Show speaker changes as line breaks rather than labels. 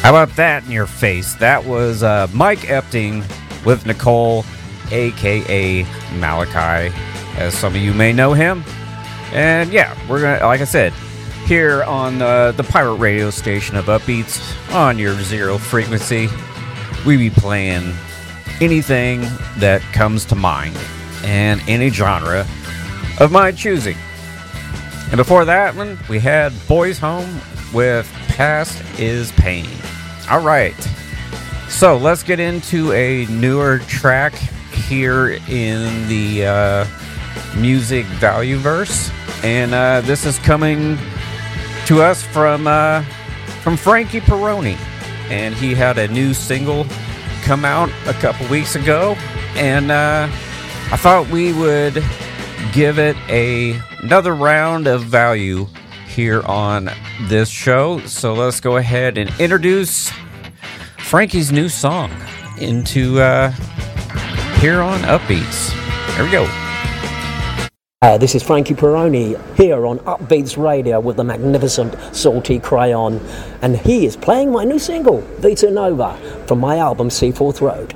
How about that in your face? That was Mike Epting with Nicole, aka Malachi, as some of you may know him. And yeah, we're gonna, like I said, here on the pirate radio station of Upbeats on your zero frequency, we be playing anything that comes to mind and any genre of my choosing. And before that one, we had Boys Home with Past is Pain. All right, so let's get into a newer track here in the music value verse, and this is coming to us from Frankie Perroni, and he had a new single come out a couple weeks ago, and I thought we would give it another round of value here on this show. So let's go ahead and introduce Frankie's new song into here on Upbeats. Here we go.
This is Frankie Perroni here on Upbeats Radio with the magnificent Salty Crayon, and he is playing my new single Vita Nova from my album Seaforth Road.